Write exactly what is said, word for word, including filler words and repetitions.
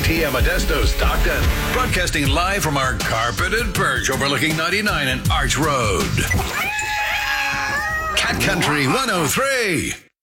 T M Modesto, Stockton. Broadcasting live from our carpeted perch overlooking ninety-nine and Arch Road. Cat Country one oh three.